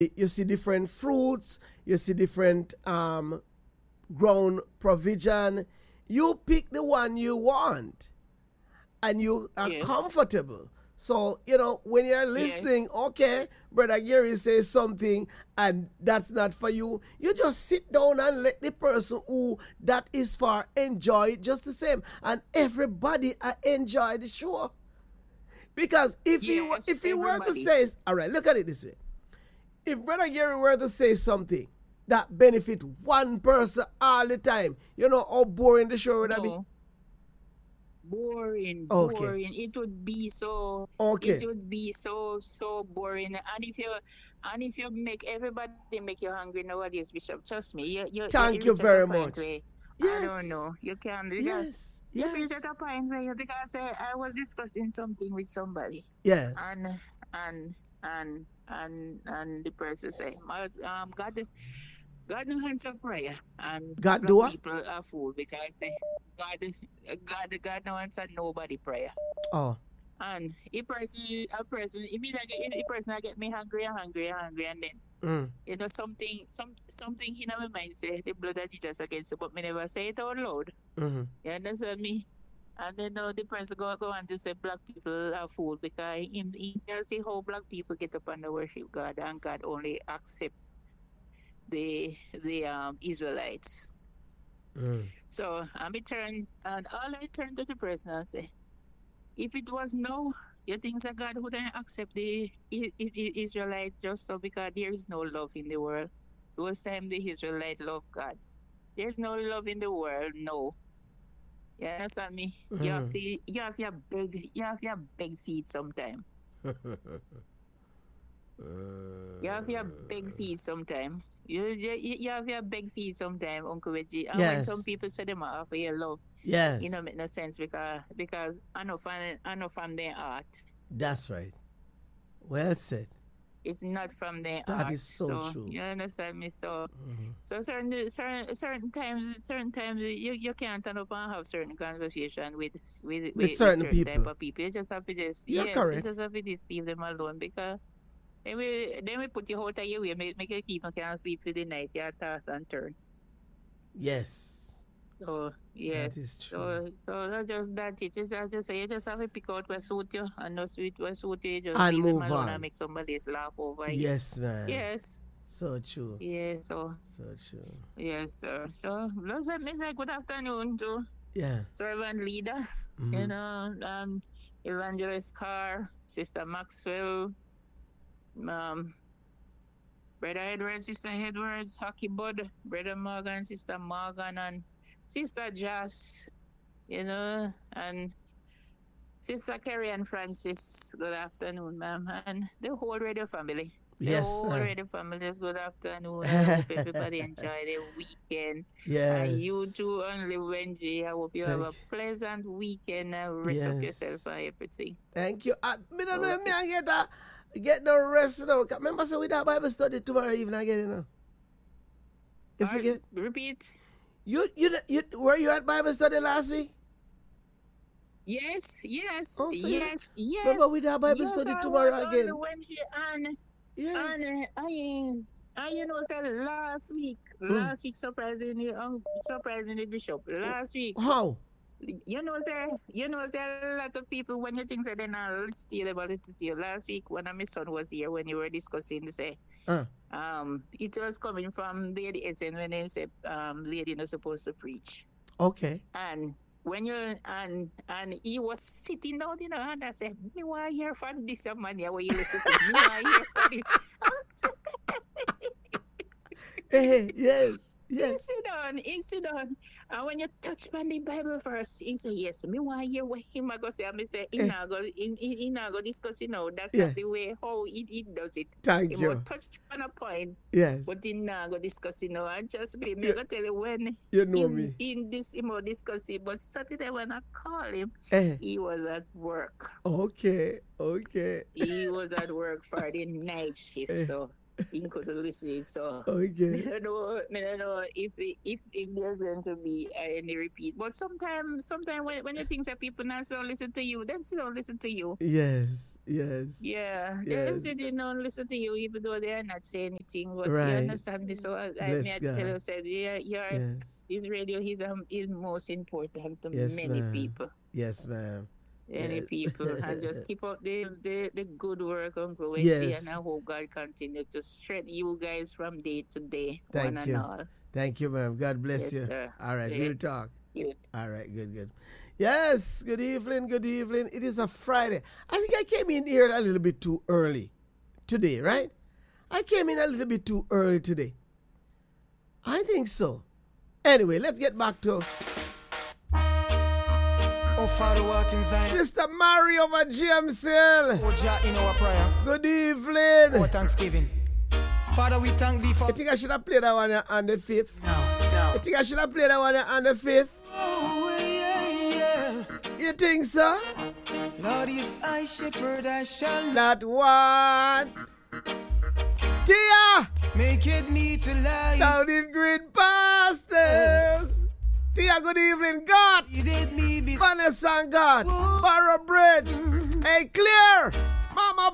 You see different fruits, you see different ground provision. You pick the one you want and you are Yes. comfortable. So, when you're listening, Yes. okay, Brother Gary says something and that's not for you, you just sit down and let the person who that is for enjoy it just the same. And everybody enjoy the show. Because Yes. if he were to Everybody. say, all right, look at it this way. If Brother Gary were to say something that benefit one person all the time, you know how boring the show would that be? No. Boring, Okay. boring. It Okay. would be so boring. And if you make everybody make you hungry nowadays, Bishop, trust me, you Thank you reach at a very point much. where I don't Yes. know. You can because Yes. you reach Yes. at a point where because I was discussing something with somebody Yeah. and and and the person say, God no answer prayer, and God do black what? people are fool because say God no answer nobody prayer. Oh. And a person, if the person I get me hungry and hungry and hungry, and then Mm. something in my mind say the blood of Jesus against it, but me never say it out loud. Mm-hmm. You understand me? And then the person go on to say black people are fool because in you see how black people get up and they worship God and God only accept the Israelites. Mm. So and all I turn to the person and say, if it was no, you think that God wouldn't accept the Israelite just so because there is no love in the world. Those time the Israelite love God. There's no love in the world, no. You understand me? Mm. You have your big feet sometime. You have your big feet sometime. You have your big feet sometime, Uncle Reggie. And when some Yes. people say them are for your love, Yes. make no sense because I know from their art. That's right. Well said. It's not from their That art. is so So true. you understand me? Mm-hmm. So certain times you can't turn up and have certain conversation With with certain certain type people. of people. You just have to You're you correct. just have to just leave them alone because then we put you out of your way, make you keep on can't sleep for the night, you toss and turn. Yes. So That is yes. true. So that's just that it is. I just say you just have to pick out what suit you and no suit what suit you, just And leave them move alone and on. make somebody else laugh over you. Yes, man. Yes. So true. Yeah, so So true. yes, sir. So let's say good afternoon to Yeah. servant leader, Mm-hmm. Evangelist Carr, Sister Maxwell, um, Brother Edwards, Sister Edwards, Hockey Bud, Brother Morgan, Sister Morgan, and Sister Joss, and Sister Carrie and Francis. Good afternoon, ma'am, and the whole radio family. The Yes, whole man. radio family is good afternoon. I hope everybody enjoy their weekend. And you Yes. too, only Wenji. I hope you have Thank a pleasant weekend and rest up yourself Yes. and everything. Thank you. Me don't know if me Okay. I get the rest now. Remember, so we that Bible study tomorrow evening again, You forget? Repeat. You were you at Bible study last week? Yes, yes, Oh, so yes, remember yes. we that Bible Yes, study I was tomorrow on the again? Wednesday Yeah. and said Mm. last week surprisingly Bishop, last week. How? There a lot of people when you think that they're not listen to you. Last week when my son was here when you were discussing say Uh, it was coming from Lady Essen when they said lady not supposed to preach. okay. And when you and he was sitting down, and I said, me want hear from this man here where you listen to me want hear from him. Hey, yes. He Yes. sit down. And when you touch on the Bible verse, he say, yes, me want hear what him I go say. I me say, Eh, he not go discuss, that's not yes. the way how he does it. He Thank more you. touch on a point, Yes. but he not go discuss, and just be me You, go tell you when you know me. in this he more discuss it. But Saturday when I call him, Eh. he was at work. Okay. Okay. He was at work for the night shift, Eh. so. he couldn't listen. So Okay. I don't know if there's going to be any repeat. But sometimes when you think that people not so listen to you, then still don't listen to you. Yes. Yeah, they say they don't listen to you even though they are not saying anything. But Right. you understand me? So I Bless tell God. you, said, yeah, Yes. his radio is most important to Yes, many ma'am. people. Yes, ma'am. Many Yes. people, and just keep up the good work, Uncle Wendy, Yes. and I hope God continue to strengthen you guys from day to day, Thank one you. and all. Thank you, ma'am. God bless Yes, you. sir. All right, we'll Yes. talk. Cute. All right, good. Yes, good evening. It is a Friday. I think I came in here a little bit too early today, right? I came in a little bit too early today. I think so. Anyway, let's get back to Oh, Father, what in Zion? Sister Mary over GMCL. Oh, Jah, in our prayer. Good evening. Oh, Thanksgiving. Father, we thank thee for I think I should have played that one on the 5th. now. I think I should have played that one on the 5th. Oh, yeah. You think so? Lord is I shepherd, I shall Not one. Tia! make it me to lie. Down in green pastures. Tia, good evening, God. He did me be Vanessa and God. Whoa. Barrow Bridge. Hey, clear. Mama